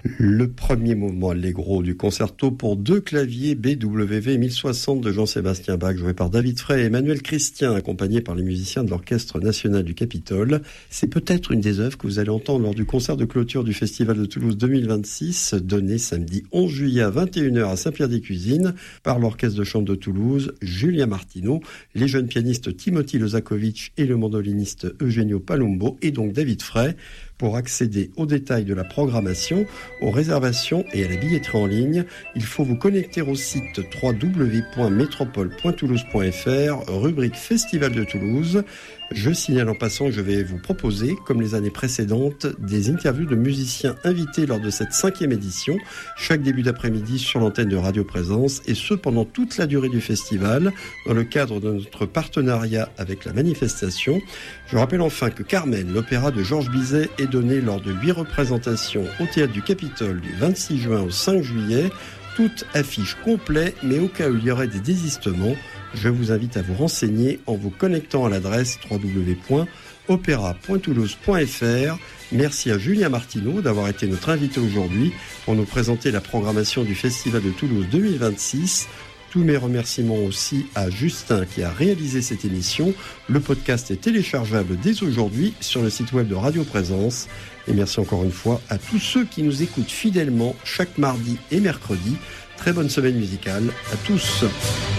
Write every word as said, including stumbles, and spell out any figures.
Le premier mouvement allegro du concerto pour deux claviers B W V mille soixante de Jean-Sébastien Bach, joué par David Frey et Emmanuel Christian, accompagné par les musiciens de l'Orchestre National du Capitole. C'est peut-être une des œuvres que vous allez entendre lors du concert de clôture du Festival de Toulouse deux mille vingt-six, donné samedi onze juillet à vingt et une heures à Saint-Pierre-des-Cuisines par l'Orchestre de chambre de Toulouse, Julien Martineau, les jeunes pianistes Timothy Lozakovitch et le mandoliniste Eugenio Palumbo, et donc David Frey. Pour accéder aux détails de la programmation, aux réservations et à la billetterie en ligne, il faut vous connecter au site w w w point métropole point toulouse point f r, rubrique Festival de Toulouse. Je signale en passant que je vais vous proposer, comme les années précédentes, des interviews de musiciens invités lors de cette cinquième édition, chaque début d'après-midi sur l'antenne de Radio Présence, et ce pendant toute la durée du festival, dans le cadre de notre partenariat avec la manifestation. Je rappelle enfin que Carmen, l'opéra de Georges Bizet, est donné lors de huit représentations au Théâtre du Capitole du vingt-six juin au cinq juillet. Toute affiche complète, mais au cas où il y aurait des désistements, je vous invite à vous renseigner en vous connectant à l'adresse w w w point opéra point toulouse point f r. Merci à Julien Martineau d'avoir été notre invité aujourd'hui pour nous présenter la programmation du Festival de Toulouse deux mille vingt-six. Tous mes remerciements aussi à Justin qui a réalisé cette émission. Le podcast est téléchargeable dès aujourd'hui sur le site web de Radio Présence. Et merci encore une fois à tous ceux qui nous écoutent fidèlement chaque mardi et mercredi. Très bonne semaine musicale à tous.